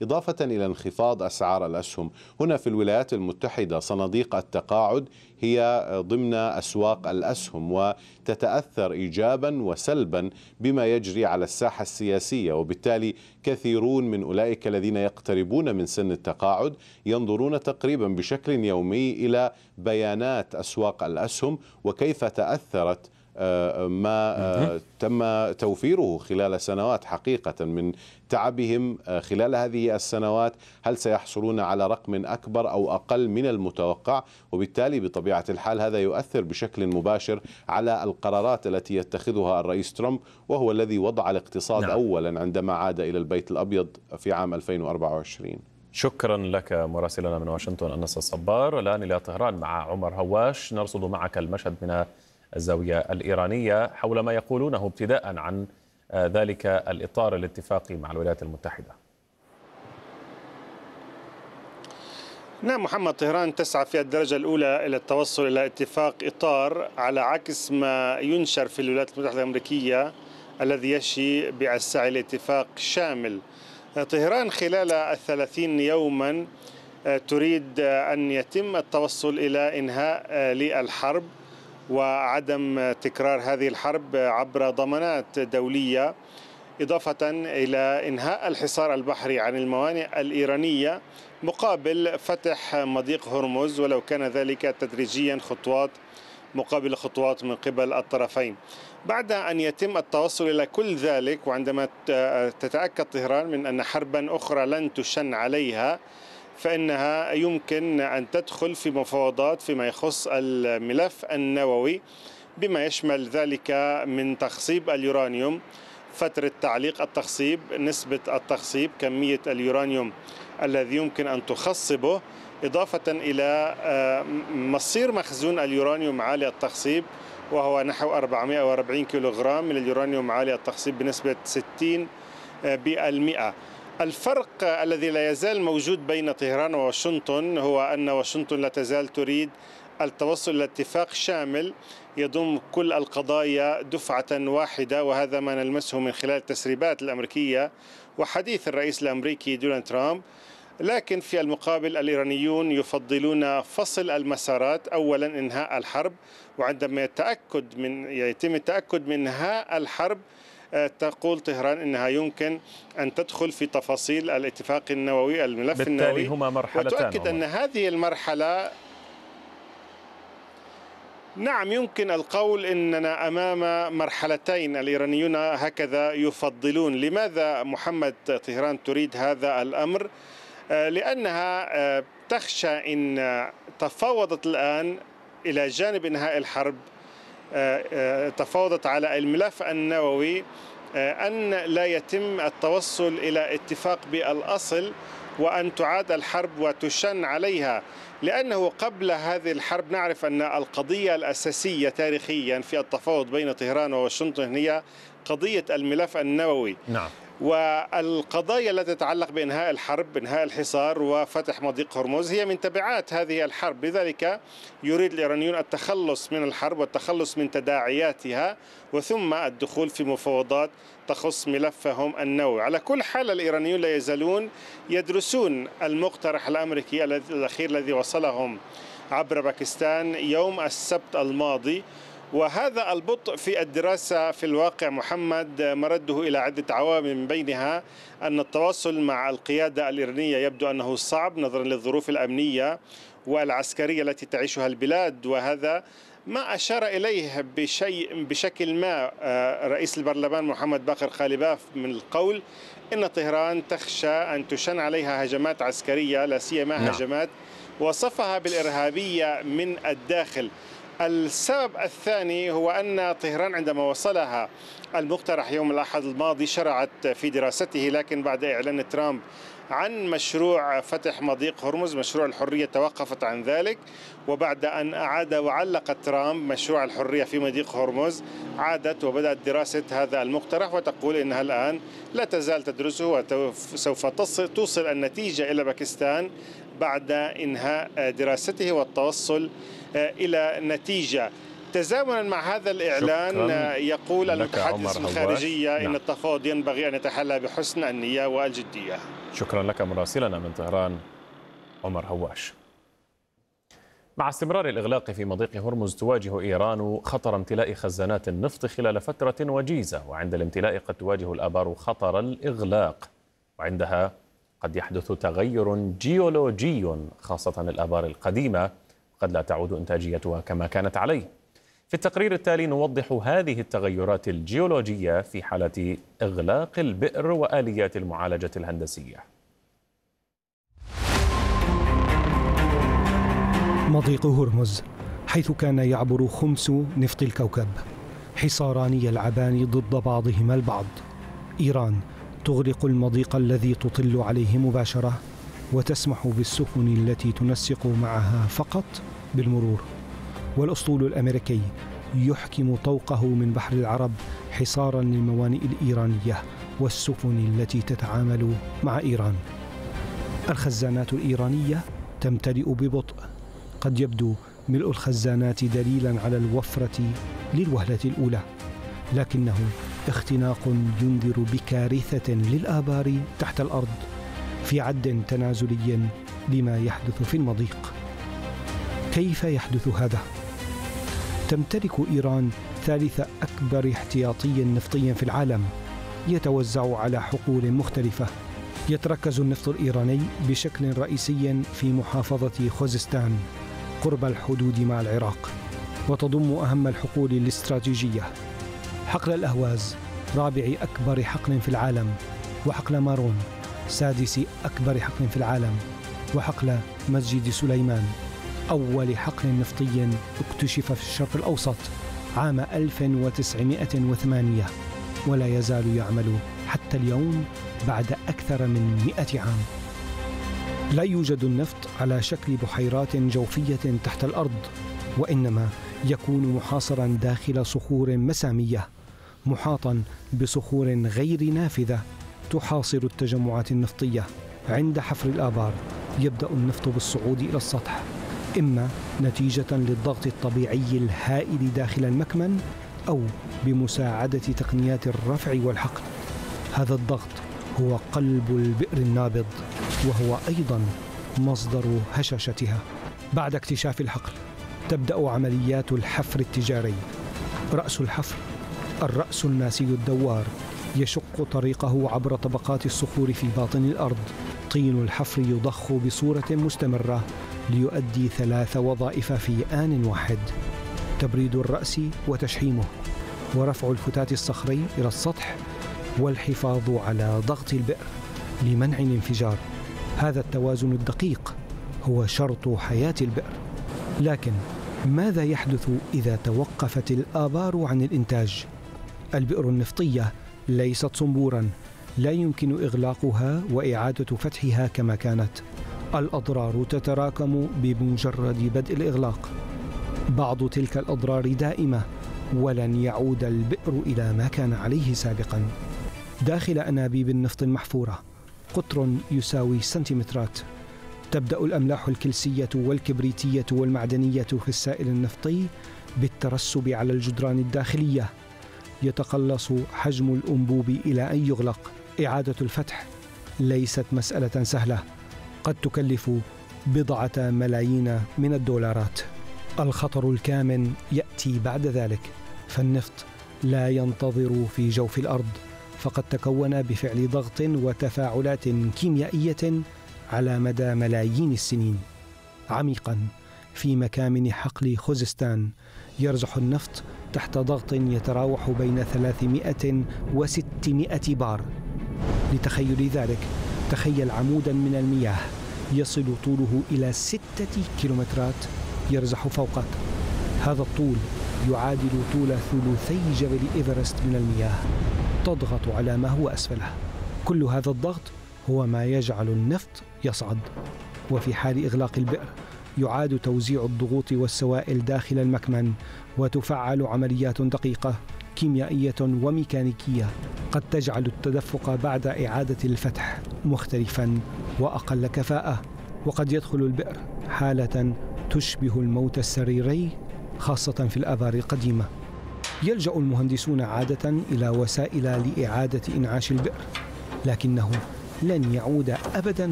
إضافة إلى انخفاض أسعار الأسهم. هنا في الولايات المتحدة صناديق التقاعد هي ضمن أسواق الأسهم، وتتأثر إيجابا وسلبا بما يجري على الساحة السياسية، وبالتالي كثيرون من أولئك الذين يقتربون من سن التقاعد ينظرون تقريبا بشكل يومي إلى بيانات أسواق الأسهم وكيف تأثرت ما تم توفيره خلال سنوات حقيقة من تعبهم خلال هذه السنوات. هل سيحصلون على رقم أكبر أو أقل من المتوقع؟ وبالتالي بطبيعة الحال هذا يؤثر بشكل مباشر على القرارات التي يتخذها الرئيس ترامب، وهو الذي وضع الاقتصاد أولا عندما عاد إلى البيت الأبيض في عام 2024. شكرا لك مراسلنا من واشنطن أنس الصبار. والآن إلى طهران مع عمر هواش، نرصد معك المشهد من الزاوية الإيرانية حول ما يقولونه ابتداء عن ذلك الإطار الاتفاقي مع الولايات المتحدة. نعم محمد، طهران تسعى في الدرجة الأولى إلى التوصل إلى اتفاق إطار على عكس ما ينشر في الولايات المتحدة الأمريكية الذي يشي بالسعي لاتفاق شامل. طهران خلال 30 يوما تريد أن يتم التوصل إلى إنهاء للحرب وعدم تكرار هذه الحرب عبر ضمانات دولية، إضافة إلى إنهاء الحصار البحري عن الموانئ الإيرانية مقابل فتح مضيق هرمز، ولو كان ذلك تدريجيا خطوات مقابل خطوات من قبل الطرفين. بعد أن يتم التوصل إلى كل ذلك، وعندما تتأكد طهران من أن حربا أخرى لن تشن عليها، فإنها يمكن أن تدخل في مفاوضات فيما يخص الملف النووي، بما يشمل ذلك من تخصيب اليورانيوم، فترة تعليق التخصيب، نسبة التخصيب، كمية اليورانيوم الذي يمكن أن تخصبه، إضافة إلى مصير مخزون اليورانيوم عالي التخصيب، وهو نحو 440 كيلوغرام من اليورانيوم عالي التخصيب بنسبة 60%. الفرق الذي لا يزال موجود بين طهران وواشنطن هو أن واشنطن لا تزال تريد التوصل إلى اتفاق شامل يضم كل القضايا دفعة واحدة، وهذا ما نلمسه من خلال التسريبات الأمريكية وحديث الرئيس الأمريكي دونالد ترامب. لكن في المقابل الإيرانيون يفضلون فصل المسارات، أولا إنهاء الحرب، وعندما يتم التأكد من إنهاء الحرب تقول طهران إنها يمكن أن تدخل في تفاصيل الاتفاق النووي، الملف النووي. بالتالي هما مرحلتان، وتؤكد أن هذه المرحلة، نعم يمكن القول أننا أمام مرحلتين الإيرانيون هكذا يفضلون. لماذا محمد طهران تريد هذا الأمر؟ لأنها تخشى إن تفاوضت الآن إلى جانب إنهاء الحرب، تفاوضت على الملف النووي، أن لا يتم التوصل إلى اتفاق بالأصل وأن تعاد الحرب وتشن عليها. لأنه قبل هذه الحرب نعرف أن القضية الأساسية تاريخيا في التفاوض بين طهران وواشنطن هي قضية الملف النووي. نعم. والقضايا التي تتعلق بإنهاء الحرب، إنهاء الحصار وفتح مضيق هرمز، هي من تبعات هذه الحرب. لذلك يريد الإيرانيون التخلص من الحرب والتخلص من تداعياتها، وثم الدخول في مفاوضات تخص ملفهم النووي. على كل حال الإيرانيون لا يزالون يدرسون المقترح الأمريكي الأخير الذي وصلهم عبر باكستان يوم السبت الماضي، وهذا البطء في الدراسة في الواقع محمد مرده إلى عدة عوامل، من بينها أن التواصل مع القيادة الإيرانية يبدو أنه صعب نظرا للظروف الأمنية والعسكرية التي تعيشها البلاد، وهذا ما أشار إليه بشكل ما رئيس البرلمان محمد باقر خالباف من القول إن طهران تخشى أن تشن عليها هجمات عسكرية، لا سيما هجمات وصفها بالإرهابية من الداخل. السبب الثاني هو أن طهران عندما وصلها المقترح يوم الأحد الماضي شرعت في دراسته، لكن بعد إعلان ترامب عن مشروع فتح مضيق هرمز، مشروع الحرية، توقفت عن ذلك. وبعد أن أعاد وعلق ترامب مشروع الحرية في مضيق هرمز، عادت وبدأت دراسة هذا المقترح، وتقول إنها الآن لا تزال تدرسه وسوف توصل النتيجة إلى باكستان بعد إنهاء دراسته والتوصل إلى نتيجة. تزامنا مع هذا الإعلان يقول المتحدث الخارجية إن التفاوض ينبغي أن يتحلى بحسن النية والجدية. شكرا لك مراسلنا من طهران عمر هواش. مع استمرار الإغلاق في مضيق هرمز تواجه إيران خطر امتلاء خزانات النفط خلال فترة وجيزة، وعند الامتلاء قد تواجه الآبار خطر الإغلاق، وعندها قد يحدث تغير جيولوجي خاصة الآبار القديمة، قد لا تعود إنتاجيتها كما كانت عليه. في التقرير التالي نوضح هذه التغيرات الجيولوجية في حالة إغلاق البئر وآليات المعالجة الهندسية. مضيق هرمز حيث كان يعبر خمس نفط الكوكب، حصاران يلعبان ضد بعضهما البعض. إيران تغلق المضيق الذي تطل عليه مباشرة وتسمح بالسفن التي تنسق معها فقط بالمرور، والأسطول الأمريكي يحكم طوقه من بحر العرب حصارا للموانئ الإيرانية والسفن التي تتعامل مع إيران. الخزانات الإيرانية تمتلئ ببطء، قد يبدو ملء الخزانات دليلا على الوفرة للوهلة الأولى، لكنه اختناق ينذر بكارثة للآبار تحت الأرض في عد تنازلي لما يحدث في المضيق. كيف يحدث هذا؟ تمتلك إيران ثالث أكبر احتياطي نفطي في العالم، يتوزع على حقول مختلفة. يتركز النفط الإيراني بشكل رئيسي في محافظة خوزستان قرب الحدود مع العراق، وتضم أهم الحقول الاستراتيجية: حقل الأهواز رابع أكبر حقل في العالم، وحقل مارون سادس أكبر حقل في العالم، وحقل مسجد سليمان أول حقل نفطي اكتشف في الشرق الأوسط عام 1908 ولا يزال يعمل حتى اليوم بعد أكثر من 100 عام. لا يوجد النفط على شكل بحيرات جوفية تحت الأرض، وإنما يكون محاصرا داخل صخور مسامية، محاطا بصخور غير نافذة تحاصر التجمعات النفطية. عند حفر الآبار يبدأ النفط بالصعود إلى السطح، إما نتيجة للضغط الطبيعي الهائل داخل المكمن أو بمساعدة تقنيات الرفع والحقل. هذا الضغط هو قلب البئر النابض، وهو أيضا مصدر هشاشتها. بعد اكتشاف الحقل تبدأ عمليات الحفر التجاري. رأس الحفر الرأس الماسي الدوار يشق طريقه عبر طبقات الصخور في باطن الأرض. طين الحفر يضخ بصورة مستمرة ليؤدي 3 وظائف في آن واحد: تبريد الرأس وتشحيمه، ورفع الفتات الصخري إلى السطح، والحفاظ على ضغط البئر لمنع الانفجار. هذا التوازن الدقيق هو شرط حياة البئر. لكن ماذا يحدث إذا توقفت الآبار عن الإنتاج؟ البئر النفطية ليست صنبورا، لا يمكن إغلاقها وإعادة فتحها كما كانت. الأضرار تتراكم بمجرد بدء الإغلاق. بعض تلك الأضرار دائمة، ولن يعود البئر إلى ما كان عليه سابقا. داخل أنابيب النفط المحفورة قطر يساوي سنتيمترات. تبدأ الأملاح الكلسية والكبريتية والمعدنية في السائل النفطي بالترسب على الجدران الداخلية. يتقلص حجم الأنبوب إلى أن يغلق. إعادة الفتح ليست مسألة سهلة، قد تكلف بضعة ملايين من الدولارات. الخطر الكامن يأتي بعد ذلك، فالنفط لا ينتظر في جوف الأرض، فقد تكون بفعل ضغط وتفاعلات كيميائية على مدى ملايين السنين. عميقا في مكامن حقل خوزستان يرزح النفط تحت ضغط يتراوح بين 300 و600 بار. لتخيل ذلك، تخيل عمودا من المياه يصل طوله إلى 6 كيلومترات يرزح فوقك. هذا الطول يعادل طول ثلثي جبل إيفرست من المياه، تضغط على ما هو أسفله. كل هذا الضغط هو ما يجعل النفط يصعد. وفي حال إغلاق البئر يعاد توزيع الضغوط والسوائل داخل المكمن، وتفعل عمليات دقيقة كيميائية وميكانيكية قد تجعل التدفق بعد إعادة الفتح مختلفا وأقل كفاءة. وقد يدخل البئر حالة تشبه الموت السريري خاصة في الآبار القديمة. يلجأ المهندسون عادة إلى وسائل لإعادة إنعاش البئر، لكنه لن يعود أبدا